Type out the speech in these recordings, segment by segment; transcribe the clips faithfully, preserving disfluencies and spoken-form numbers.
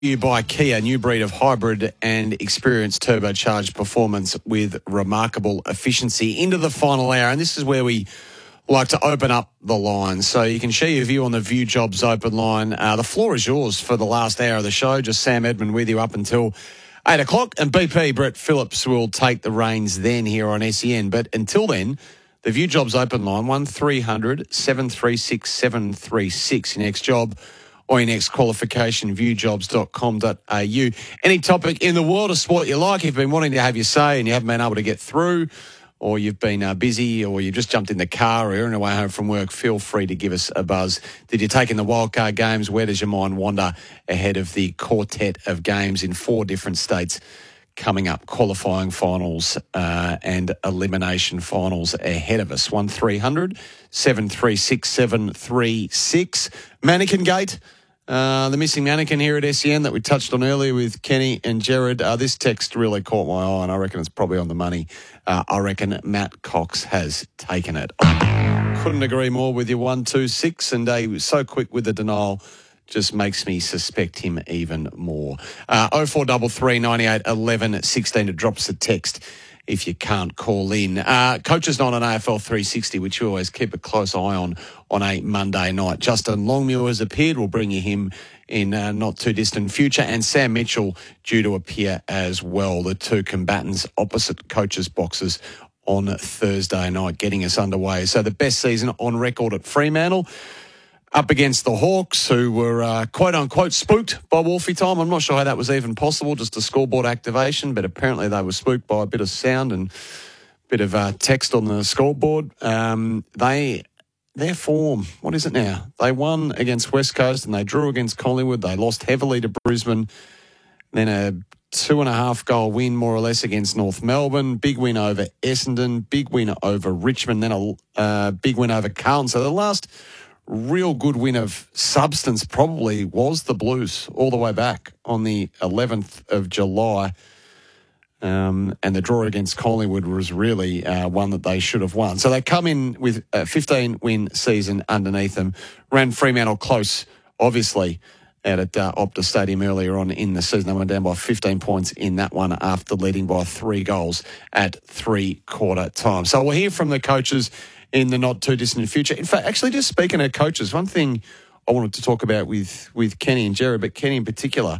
You by Kia, new breed of hybrid and experienced turbocharged performance with remarkable efficiency into the final hour. And this is where we like to open up the line. So you can share your view on the View Jobs open line. Uh, the floor is yours for the last hour of the show. Just Sam Edmund with you up until eight o'clock. And B P, Brett Phillips, will take the reins then here on S E N. But until then, the View Jobs open line, one three hundred seven three six seven three six. Your next job or your next qualification, view jobs dot com dot a u. Any topic in the world of sport you like, if you've been wanting to have your say and you haven't been able to get through, or you've been uh, busy, or you've just jumped in the car, or you're on your way home from work, feel free to give us a buzz. Did you take in the wildcard games? Where does your mind wander ahead of the quartet of games in four different states coming up? Qualifying finals uh, and elimination finals ahead of us. one three hundred seven three six seven three six. Mannequin Gate. Uh, the missing mannequin here at S E N that we touched on earlier with Kenny and Jared. Uh, this text really caught my eye, and I reckon it's probably on the money. Uh, I reckon Matt Cox has taken it. Couldn't agree more with you, one two six, and uh, he was so quick with the denial, just makes me suspect him even more. Uh, oh four three three, nine eight, eleven, sixteen. It drops the text if you can't call in. Uh, Coach's Night on A F L three sixty, which we always keep a close eye on on a Monday night. Justin Longmuir has appeared. We'll bring you him in uh, not too distant future. And Sam Mitchell due to appear as well. The two combatants opposite coaches' boxes on Thursday night, getting us underway. So the best season on record at Fremantle, up against the Hawks, who were uh, quote-unquote spooked by Wolfie time. I'm not sure how that was even possible, just a scoreboard activation, but apparently they were spooked by a bit of sound and a bit of uh, text on the scoreboard. Um, they, their form, what is it now? They won against West Coast and they drew against Collingwood. They lost heavily to Brisbane. Then a two-and-a-half goal win, more or less, against North Melbourne. Big win over Essendon. Big win over Richmond. Then a uh, big win over Carlton. So the last real good win of substance probably was the Blues all the way back on the eleventh of July. Um, and the draw against Collingwood was really uh, one that they should have won. So they come in with a fifteen-win season underneath them. Ran Fremantle close, obviously, out at uh, Optus Stadium earlier on in the season. They went down by fifteen points in that one after leading by three goals at three-quarter time. So we'll hear from the coaches in the not-too-distant future. In fact, actually, just speaking of coaches, one thing I wanted to talk about with, with Kenny and Jared, but Kenny in particular,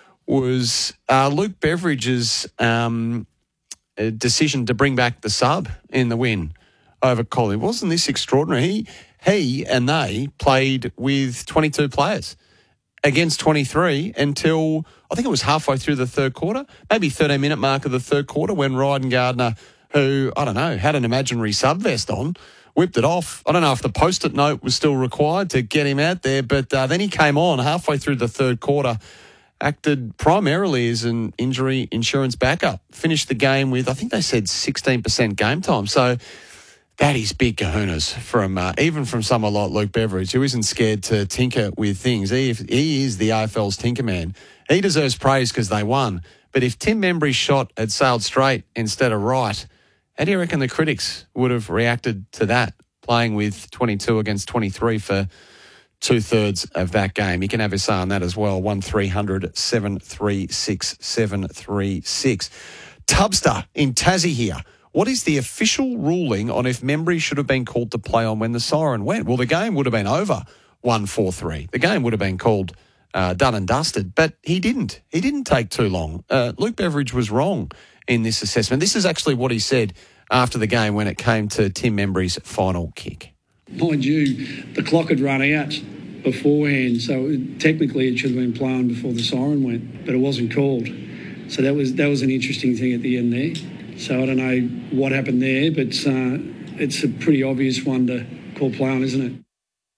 was uh, Luke Beveridge's um, decision to bring back the sub in the win over Collingwood. Wasn't this extraordinary? He, he and they played with twenty-two players against twenty-three until, I think it was halfway through the third quarter, maybe thirteen-minute mark of the third quarter, when Ryden Gardner, who, I don't know, had an imaginary sub vest on, whipped it off. I don't know if the post-it note was still required to get him out there, but uh, then he came on halfway through the third quarter, acted primarily as an injury insurance backup, finished the game with, I think they said sixteen percent game time. So that is big kahunas from uh, even from someone like Luke Beveridge, who isn't scared to tinker with things. He, he is the A F L's tinker man. He deserves praise because they won. But if Tim Membry's shot had sailed straight instead of right, how do you reckon the critics would have reacted to that, playing with twenty-two against twenty-three for two-thirds of that game? You can have a say on that as well. one three hundred seven three six seven three six. Tubster in Tassie here. What is the official ruling on if Membry should have been called to play on when the siren went? Well, the game would have been over one four three. The game would have been called uh, done and dusted, but he didn't. He didn't take too long. Uh, Luke Beveridge was wrong in this assessment. This is actually what he said after the game when it came to Tim Membry's final kick. Mind you, the clock had run out beforehand, so technically it should have been playing before the siren went, but it wasn't called. So that was that was an interesting thing at the end there. So I don't know what happened there, but uh, it's a pretty obvious one to call play on, isn't it?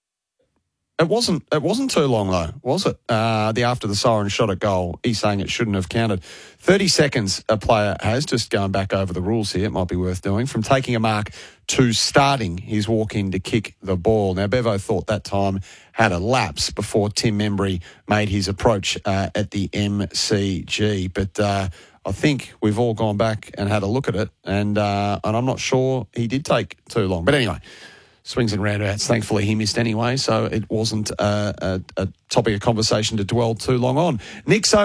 It wasn't. It wasn't too long though, was it? Uh, the after the siren shot at goal, he's saying it shouldn't have counted. Thirty seconds a player has, just going back over the rules here. It might be worth doing, from taking a mark to starting his walk in to kick the ball. Now Bevo thought that time had a lapse before Tim Membry made his approach uh, at the M C G, but uh, I think we've all gone back and had a look at it, and uh, and I'm not sure he did take too long. But anyway. swings and roundabouts. Thankfully, he missed anyway, so it wasn't uh, a, a topic of conversation to dwell too long on. Nick, so